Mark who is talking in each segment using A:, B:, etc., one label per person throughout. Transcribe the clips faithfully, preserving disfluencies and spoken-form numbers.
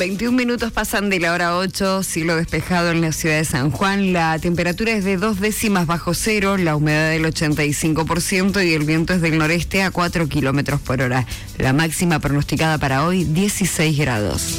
A: veintiún minutos pasan de la hora ocho, cielo despejado en la ciudad de San Juan. La temperatura es de dos décimas bajo cero, la humedad del ochenta y cinco por ciento y el viento es del noreste a cuatro kilómetros por hora. La máxima pronosticada para hoy, dieciséis grados.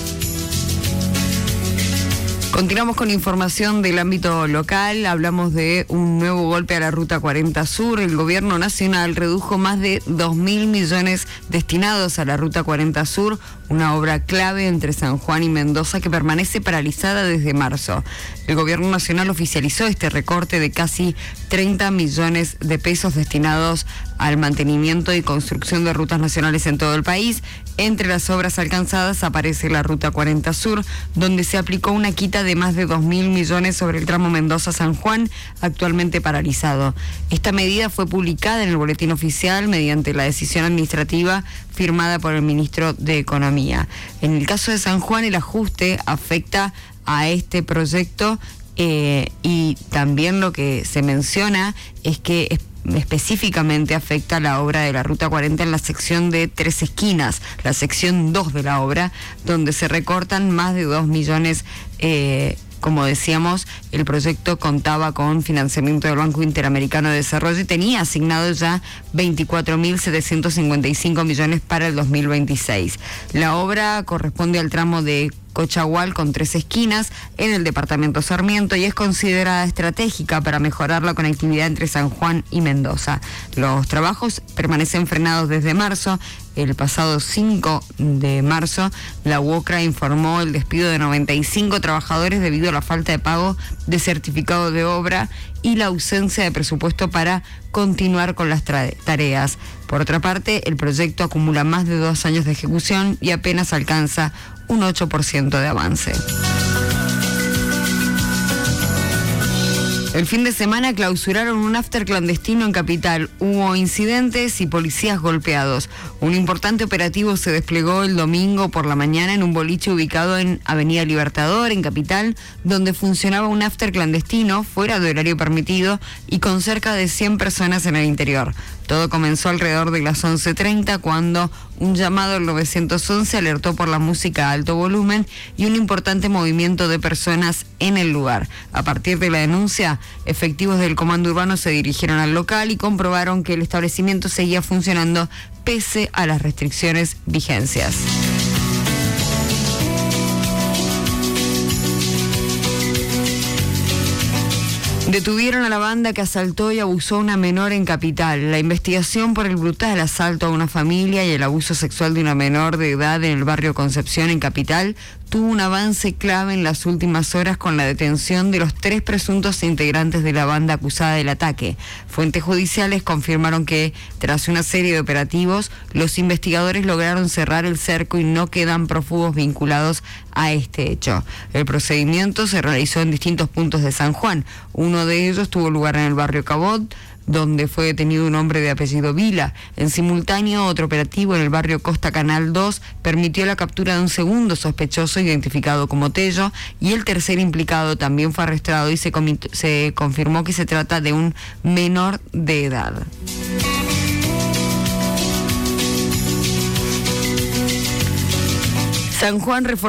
A: Continuamos con información del ámbito local. Hablamos de un nuevo golpe a la Ruta cuarenta Sur. El gobierno nacional redujo más de dos mil millones destinados a la Ruta cuarenta Sur, una obra clave entre San Juan y Mendoza que permanece paralizada desde marzo. El gobierno nacional oficializó este recorte de casi treinta millones de pesos destinados al mantenimiento y construcción de rutas nacionales en todo el país. Entre las obras alcanzadas aparece la Ruta cuarenta Sur, donde se aplicó una quita de más de dos mil millones sobre el tramo Mendoza-San Juan, actualmente paralizado. Esta medida fue publicada en el Boletín Oficial mediante la decisión administrativa firmada por el ministro de Economía. En el caso de San Juan, el ajuste afecta a este proyecto eh, y también lo que se menciona es que es específicamente afecta la obra de la Ruta cuarenta en la sección de Tres Esquinas, la sección dos de la obra, donde se recortan más de dos millones. Eh, como decíamos, el proyecto contaba con financiamiento del Banco Interamericano de Desarrollo y tenía asignado ya veinticuatro mil setecientos cincuenta y cinco millones para el dos mil veintiséis. La obra corresponde al tramo de Cochagual con Tres Esquinas en el departamento Sarmiento y es considerada estratégica para mejorar la conectividad entre San Juan y Mendoza. Los trabajos permanecen frenados desde marzo. El pasado cinco de marzo, la UOCRA informó el despido de noventa y cinco trabajadores debido a la falta de pago de certificado de obra y la ausencia de presupuesto para continuar con las tra- tareas. Por otra parte, el proyecto acumula más de dos años de ejecución y apenas alcanza un ocho por ciento de avance. El fin de semana clausuraron un after clandestino en Capital. Hubo incidentes y policías golpeados. Un importante operativo se desplegó el domingo por la mañana en un boliche ubicado en Avenida Libertador, en Capital, donde funcionaba un after clandestino fuera de horario permitido y con cerca de cien personas en el interior. Todo comenzó alrededor de las once treinta cuando un llamado al nueve once alertó por la música a alto volumen y un importante movimiento de personas en el lugar. A partir de la denuncia, efectivos del Comando Urbano se dirigieron al local y comprobaron que el establecimiento seguía funcionando pese a las restricciones vigencias. Detuvieron a la banda que asaltó y abusó a una menor en Capital. La investigación por el brutal asalto a una familia y el abuso sexual de una menor de edad en el barrio Concepción, en Capital, tuvo un avance clave en las últimas horas con la detención de los tres presuntos integrantes de la banda acusada del ataque. Fuentes judiciales confirmaron que, tras una serie de operativos, los investigadores lograron cerrar el cerco y no quedan prófugos vinculados a este hecho. El procedimiento se realizó en distintos puntos de San Juan. Uno de ellos tuvo lugar en el barrio Cabot, donde fue detenido un hombre de apellido Vila. En simultáneo, otro operativo en el barrio Costa Canal dos permitió la captura de un segundo sospechoso identificado como Tello, y el tercer implicado también fue arrestado y se, comit- se confirmó que se trata de un menor de edad. San Juan reforzó